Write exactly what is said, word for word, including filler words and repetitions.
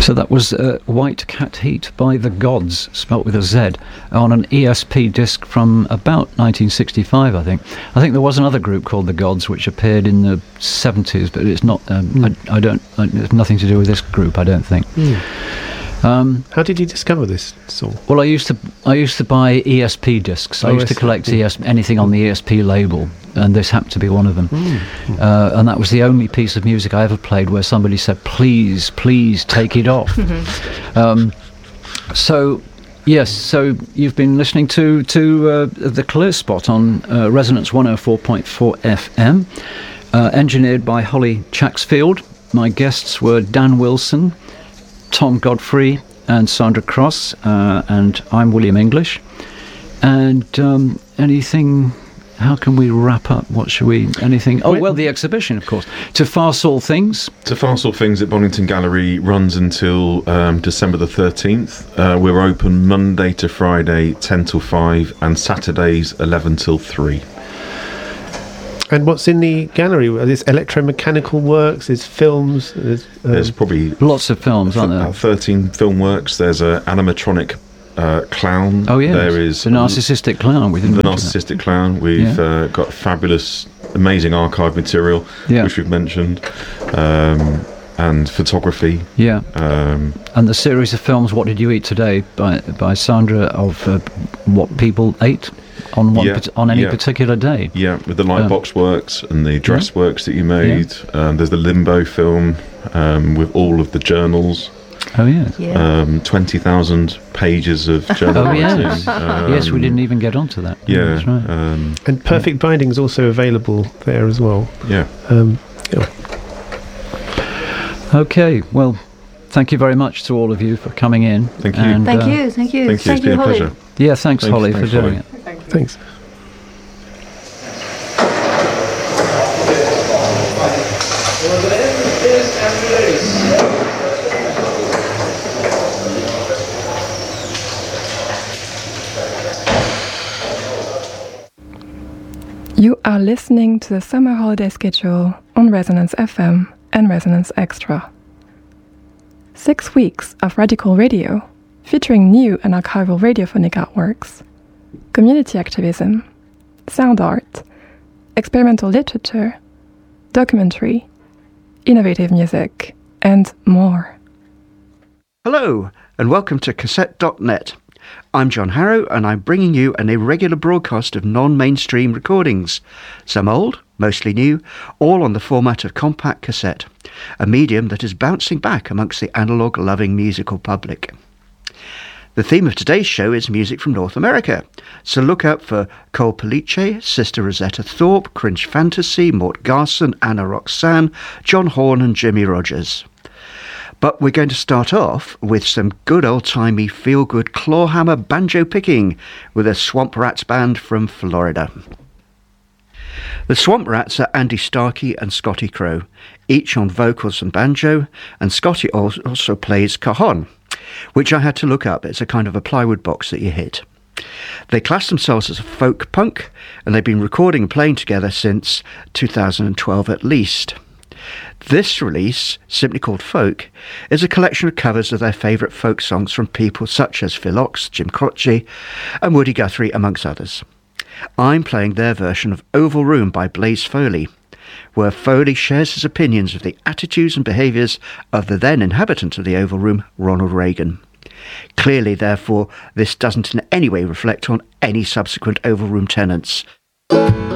So that was uh, White Cat Heat by The Gods, spelt with a Z, on an E S P disc from about nineteen sixty-five, I think. I think there was another group called The Gods which appeared in the seventies, but it's not. Um, mm. I, I don't. I, it's nothing to do with this group, I don't think. Mm. Um, How did you discover this song? Well, I used to I used to buy E S P discs. I oh, used to collect E S, anything on the E S P label, and this happened to be one of them. Mm. Uh, and that was the only piece of music I ever played where somebody said, "Please, please take it off." um, so, yes. So you've been listening to to uh, the Clear Spot on uh, Resonance one oh four point four F M, uh, engineered by Holly Chaxfield. My guests were Dan Wilson, Tom Godfrey and Sandra Cross, uh, and I'm William English. And um, anything, how can we wrap up? What should we, anything? Oh, well, the exhibition, of course. To Farce All Things. To Farce All Things at Bonington Gallery runs until um, December the thirteenth. Uh, we're open Monday to Friday, ten till five, and Saturdays, eleven till three. And what's in the gallery? There's electromechanical works, there's films. There's, um, there's probably lots of films, aren't there? About thirteen film works. There's an animatronic uh, clown. Oh, yeah. There is the narcissistic clown. We didn't the narcissistic that. clown. We've yeah. uh, got fabulous, amazing archive material, yeah. which we've mentioned, um, and photography. Yeah. Um, and the series of films, What Did You Eat Today, by by Sandra, of uh, what people ate on one yeah, pat- on any yeah. particular day. Yeah, with the lightbox um, works and the dress yeah. works that you made. Yeah. Um, there's the Limbo film um, with all of the journals. Oh, yes. Yeah. Um, twenty thousand pages of journal oh, writing. Yes. Um, yes, we didn't even get onto that. Yeah. That's right. Um, and Perfect yeah. Binding is also available there as well. Yeah. Um, yeah. Okay, well, thank you very much to all of you for coming in. Thank you. And, thank uh, you, thank you. Thank you, thank it's been you, a pleasure. Yeah, thanks, thanks Holly, thanks, for doing Holly. it. Thank you. Thanks. You are listening to the summer holiday schedule on Resonance F M and Resonance Extra. Six weeks of radical radio, featuring new and archival radiophonic artworks, community activism, sound art, experimental literature, documentary, innovative music, and more. Hello, and welcome to cassette dot net. I'm John Harrow, and I'm bringing you an irregular broadcast of non-mainstream recordings, some old, mostly new, all on the format of compact cassette, a medium that is bouncing back amongst the analogue-loving musical public. The theme of today's show is music from North America, so look out for Cole Police, Sister Rosetta Thorpe, Cringe Fantasy, Mort Garson, Anna Roxanne, John Horn and Jimmy Rogers. But we're going to start off with some good old-timey feel-good clawhammer banjo picking with a Swamp Rats band from Florida. The Swamp Rats are Andy Starkey and Scotty Crow, each on vocals and banjo, and Scotty also plays cajon, which I had to look up. It's a kind of a plywood box that you hit. They class themselves as a folk punk, and they've been recording and playing together since two thousand twelve at least. This release, simply called Folk, is a collection of covers of their favourite folk songs from people such as Phil Ochs, Jim Croce and Woody Guthrie, amongst others. I'm playing their version of Oval Room by Blaze Foley, where Foley shares his opinions of the attitudes and behaviours of the then inhabitant of the Oval Room, Ronald Reagan. Clearly, therefore, this doesn't in any way reflect on any subsequent Oval Room tenants.